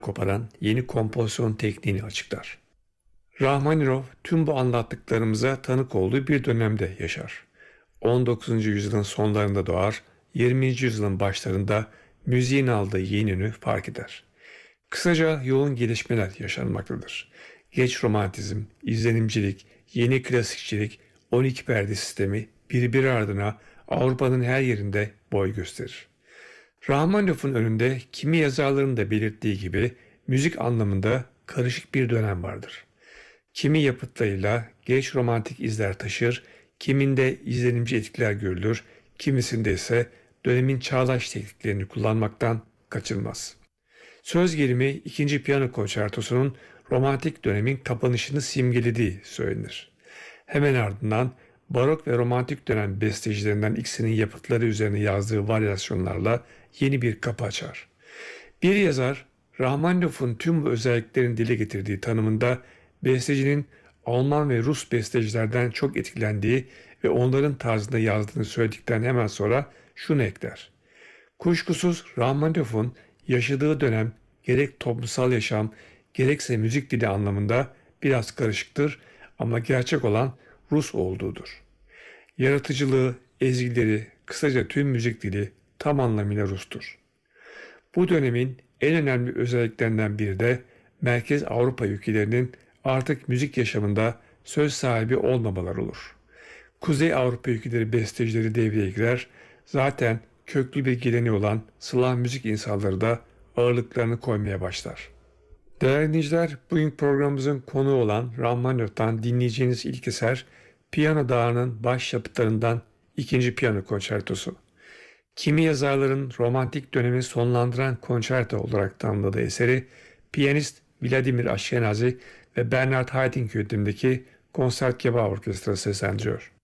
koparan yeni kompozisyon tekniğini açıklar. Rahmaninov tüm bu anlattıklarımıza tanık olduğu bir dönemde yaşar. 19. yüzyılın sonlarında doğar, 20. yüzyılın başlarında müziğin aldığı yeni ünü fark eder. Kısaca yoğun gelişmeler yaşanmaktadır. Geç romantizm, izlenimcilik, yeni klasikçilik, 12 perde sistemi birbiri ardına Avrupa'nın her yerinde boy gösterir. Rahmaninov'un önünde kimi yazarların da belirttiği gibi müzik anlamında karışık bir dönem vardır. Kimi yapıtlarıyla geç romantik izler taşır, kiminde izlenimci etkiler görülür, kimisinde ise dönemin çağdaş tekniklerini kullanmaktan kaçınmaz. Söz gelimi 2. Piyano Konçertosu'nun romantik dönemin kapanışını simgelediği söylenir. Hemen ardından barok ve romantik dönem bestecilerinden ikisinin yapıtları üzerine yazdığı varyasyonlarla yeni bir kapı açar. Bir yazar, Rahmaninov'un tüm bu özelliklerin dile getirdiği tanımında bestecinin Alman ve Rus bestecilerden çok etkilendiği ve onların tarzında yazdığını söyledikten hemen sonra şunu ekler. Kuşkusuz Rahmaninov'un yaşadığı dönem gerek toplumsal yaşam gerekse müzik dili anlamında biraz karışıktır ama gerçek olan Rus olduğudur. Yaratıcılığı, ezgileri, kısaca tüm müzik dili tam anlamıyla Rus'tur. Bu dönemin en önemli özelliklerinden biri de Merkez Avrupa ülkelerinin artık müzik yaşamında söz sahibi olmamaları olur. Kuzey Avrupa ülkeleri bestecileri devreye girer, zaten köklü bir geleneği olan Slav müzik insanları da ağırlıklarını koymaya başlar. Değerli dinleyiciler, bugün programımızın konuğu olan Rahmaninov'tan dinleyeceğiniz ilk eser Piyano Dağı'nın baş yapıtlarından 2. Piyano Konçertosu. Kimi yazarların romantik dönemi sonlandıran konçerto olarak tanımladığı eseri piyanist Vladimir Ashkenazy ve Bernard Haitink yönetimindeki Konsertgebouw Orkestrası seslendiriyor.